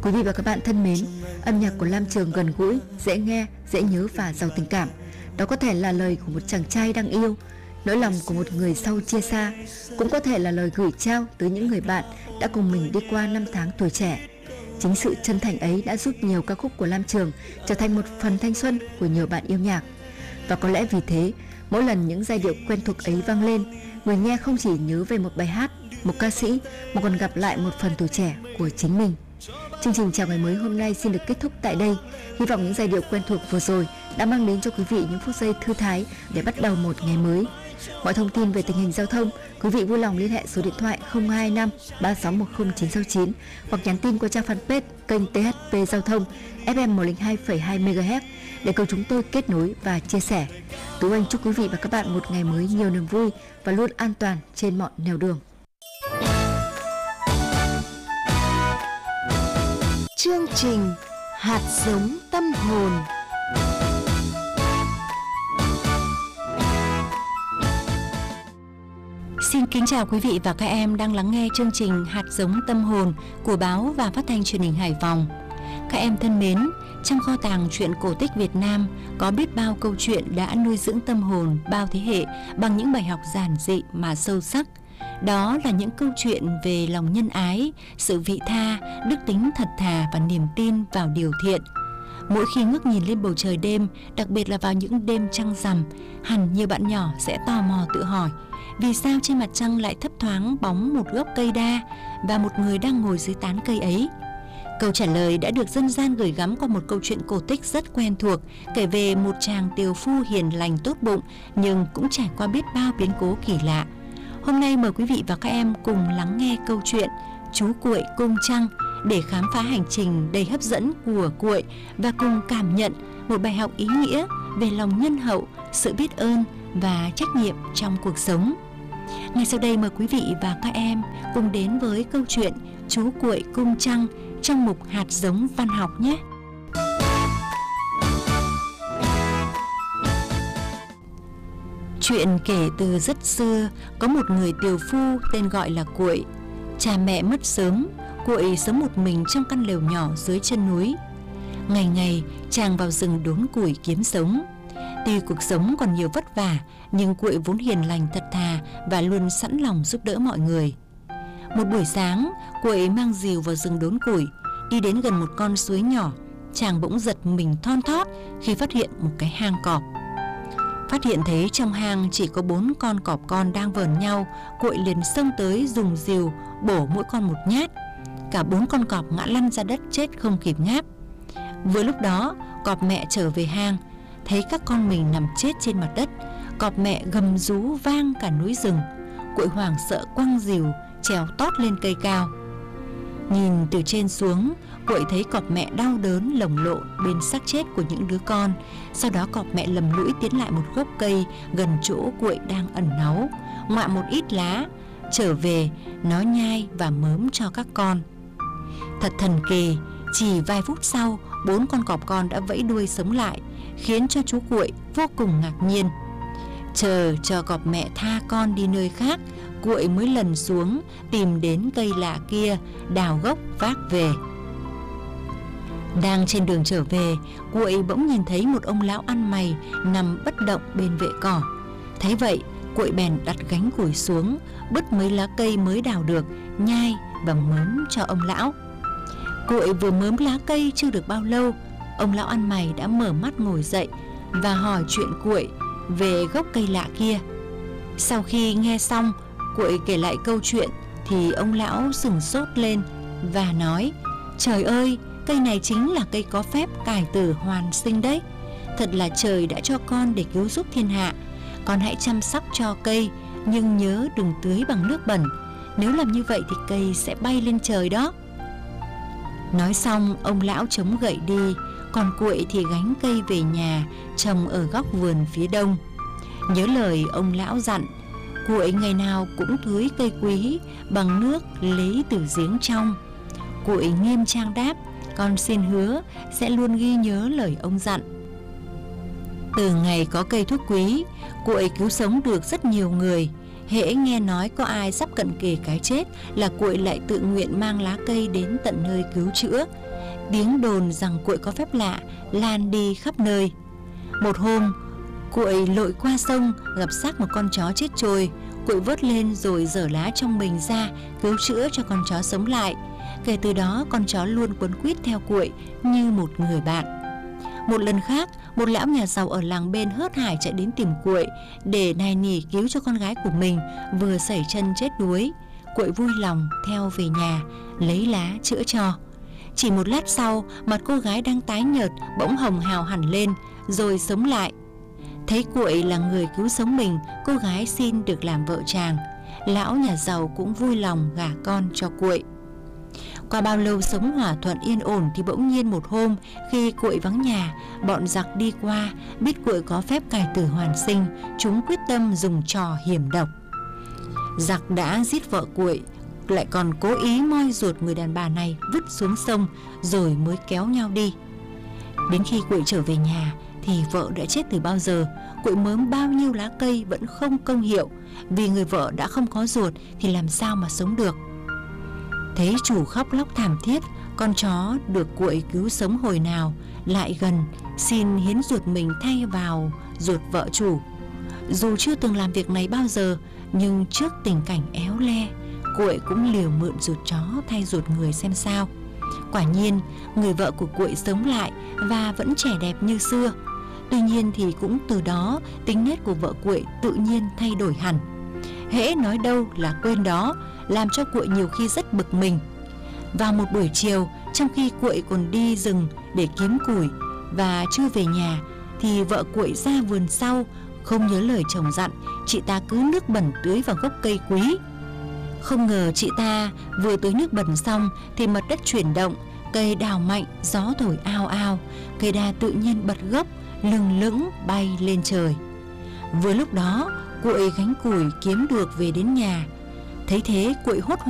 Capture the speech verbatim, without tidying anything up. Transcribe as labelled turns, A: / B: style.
A: Quý vị và các bạn thân mến, âm nhạc của Lam Trường gần gũi, dễ nghe, dễ nhớ và giàu tình cảm. Đó có thể là lời của một chàng trai đang yêu, nỗi lòng của một người sau chia xa, cũng có thể là lời gửi trao tới những người bạn đã cùng mình đi qua năm tháng tuổi trẻ. Chính sự chân thành ấy đã giúp nhiều ca khúc của Lam Trường trở thành một phần thanh xuân của nhiều bạn yêu nhạc. Và có lẽ vì thế, mỗi lần những giai điệu quen thuộc ấy vang lên, người nghe không chỉ nhớ về một bài hát, một ca sĩ, mà còn gặp lại một phần tuổi trẻ của chính mình. Chương trình Chào Ngày Mới hôm nay xin được kết thúc tại đây. Hy vọng những giai điệu quen thuộc vừa rồi đã mang đến cho quý vị những phút giây thư thái để bắt đầu một ngày mới. Mọi thông tin về tình hình giao thông, quý vị vui lòng liên hệ số điện thoại không hai năm ba sáu một không chín sáu chín hoặc nhắn tin qua trang fanpage kênh tê hát pê Giao thông ép em một không hai phẩy hai mê ga héc để cùng chúng tôi kết nối và chia sẻ. Tú Anh chúc quý vị và các bạn một ngày mới nhiều niềm vui và luôn an toàn trên mọi nẻo đường.
B: Chương trình Hạt giống tâm hồn.
C: Xin kính chào quý vị và các em đang lắng nghe chương trình Hạt giống tâm hồn của báo và phát thanh truyền hình Hải Phòng. Các em thân mến, trong kho tàng truyện cổ tích Việt Nam có biết bao câu chuyện đã nuôi dưỡng tâm hồn bao thế hệ bằng những bài học giản dị mà sâu sắc. Đó là những câu chuyện về lòng nhân ái, sự vị tha, đức tính thật thà và niềm tin vào điều thiện. Mỗi khi ngước nhìn lên bầu trời đêm, đặc biệt là vào những đêm trăng rằm, hẳn nhiều bạn nhỏ sẽ tò mò tự hỏi vì sao trên mặt trăng lại thấp thoáng bóng một gốc cây đa và một người đang ngồi dưới tán cây ấy. Câu trả lời đã được dân gian gửi gắm qua một câu chuyện cổ tích rất quen thuộc, kể về một chàng tiều phu hiền lành tốt bụng nhưng cũng trải qua biết bao biến cố kỳ lạ. Hôm nay mời quý vị và các em cùng lắng nghe câu chuyện Chú Cuội Cung Trăng để khám phá hành trình đầy hấp dẫn của Cuội và cùng cảm nhận một bài học ý nghĩa về lòng nhân hậu, sự biết ơn và trách nhiệm trong cuộc sống. Ngay sau đây mời quý vị và các em cùng đến với câu chuyện Chú Cuội Cung Trăng trong mục Hạt giống văn học nhé. Chuyện kể từ rất xưa, có một người tiều phu tên gọi là Cuội. Cha mẹ mất sớm, Cuội sống một mình trong căn lều nhỏ dưới chân núi. Ngày ngày chàng vào rừng đốn củi kiếm sống. Tuy cuộc sống còn nhiều vất vả, nhưng Cuội vốn hiền lành thật thà và luôn sẵn lòng giúp đỡ mọi người. Một buổi sáng, Cuội mang rìu vào rừng đốn củi, đi đến gần một con suối nhỏ. Chàng bỗng giật mình thon thót khi phát hiện một cái hang cọp. Phát hiện thấy trong hang chỉ có bốn con cọp con đang vờn nhau, Cuội liền xông tới dùng rìu bổ mỗi con một nhát. Cả bốn con cọp ngã lăn ra đất chết không kịp ngáp. Vừa lúc đó, cọp mẹ trở về hang, thấy các con mình nằm chết trên mặt đất. Cọp mẹ gầm rú vang cả núi rừng. Cuội hoảng sợ quăng rìu trèo tót lên cây cao. Nhìn từ trên xuống, Cuội thấy cọp mẹ đau đớn lồng lộn bên xác chết của những đứa con. Sau đó cọp mẹ lầm lũi tiến lại một gốc cây gần chỗ Cuội đang ẩn náu, ngoạ một ít lá, trở về nó nhai và mớm cho các con. Thật thần kỳ, chỉ vài phút sau, bốn con cọp con đã vẫy đuôi sống lại, khiến cho chú Cuội vô cùng ngạc nhiên. Chờ cho cọp mẹ tha con đi nơi khác, Cuội mới lần xuống tìm đến cây lạ kia, đào gốc vác về. Đang trên đường trở về, Cuội bỗng nhìn thấy một ông lão ăn mày nằm bất động bên vệ cỏ. Thấy vậy, Cuội bèn đặt gánh củi xuống, bứt mấy lá cây mới đào được, nhai và mớm cho ông lão. Cuội vừa mớm lá cây chưa được bao lâu, ông lão ăn mày đã mở mắt ngồi dậy và hỏi chuyện Cuội về gốc cây lạ kia. Sau khi nghe xong, Cuội kể lại câu chuyện thì ông lão sửng sốt lên và nói: "Trời ơi, cây này chính là cây có phép cải tử hoàn sinh đấy. Thật là trời đã cho con để cứu giúp thiên hạ. Con hãy chăm sóc cho cây, nhưng nhớ đừng tưới bằng nước bẩn. Nếu làm như vậy thì cây sẽ bay lên trời đó." Nói xong, ông lão chống gậy đi, còn Cuội thì gánh cây về nhà trồng ở góc vườn phía đông. Nhớ lời ông lão dặn, Cuội ngày nào cũng tưới cây quý bằng nước lấy từ giếng trong. Cuội nghiêm trang đáp: "Con xin hứa sẽ luôn ghi nhớ lời ông dặn." Từ ngày có cây thuốc quý, Cuội cứu sống được rất nhiều người. Hễ nghe nói có ai sắp cận kề cái chết là Cuội lại tự nguyện mang lá cây đến tận nơi cứu chữa. Tiếng đồn rằng cuội có phép lạ lan đi khắp nơi. Một hôm, cuội lội qua sông gặp xác một con chó chết trôi. Cuội vớt lên rồi giở lá trong mình ra cứu chữa cho con chó sống lại. Kể từ đó, con chó luôn quấn quýt theo cuội như một người bạn. Một lần khác, một lão nhà giàu ở làng bên hớt hải chạy đến tìm cuội để nài nỉ cứu cho con gái của mình vừa sẩy chân chết đuối. Cuội vui lòng theo về nhà lấy lá chữa cho. Chỉ một lát sau, mặt cô gái đang tái nhợt bỗng hồng hào hẳn lên rồi sống lại. Thấy cuội là người cứu sống mình, cô gái xin được làm vợ chàng. Lão nhà giàu cũng vui lòng gả con cho cuội. Qua bao lâu sống hòa thuận yên ổn thì bỗng nhiên một hôm, khi cuội vắng nhà, bọn giặc đi qua biết cuội có phép cải tử hoàn sinh, chúng quyết tâm dùng trò hiểm độc. Giặc đã giết vợ cuội, lại còn cố ý moi ruột người đàn bà này vứt xuống sông rồi mới kéo nhau đi. Đến khi cuội trở về nhà thì vợ đã chết từ bao giờ. Cuội mớm bao nhiêu lá cây vẫn không công hiệu, vì người vợ đã không có ruột thì làm sao mà sống được. Thấy chủ khóc lóc thảm thiết, con chó được cuội cứu sống hồi nào lại gần xin hiến ruột mình thay vào ruột vợ chủ. Dù chưa từng làm việc này bao giờ, nhưng trước tình cảnh éo le, cuội cũng liều mượn ruột chó thay ruột người xem sao. Quả nhiên, người vợ của cuội sống lại và vẫn trẻ đẹp như xưa. Tuy nhiên thì cũng từ đó, tính nết của vợ cuội tự nhiên thay đổi hẳn. Hễ nói đâu là quên đó, làm cho cuội nhiều khi rất bực mình. Vào một buổi chiều, trong khi cuội còn đi rừng để kiếm củi và chưa về nhà, thì vợ cuội ra vườn sau, không nhớ lời chồng dặn, chị ta cứ nước bẩn tưới vào gốc cây quý. Không ngờ chị ta vừa tưới nước bẩn xong thì mặt đất chuyển động, cây đào mạnh, gió thổi ao ao, cây đa tự nhiên bật gốc, lừng lững bay lên trời. Vừa lúc đó, cuội gánh củi kiếm được về đến nhà. Thấy thế, cuội hốt hoảng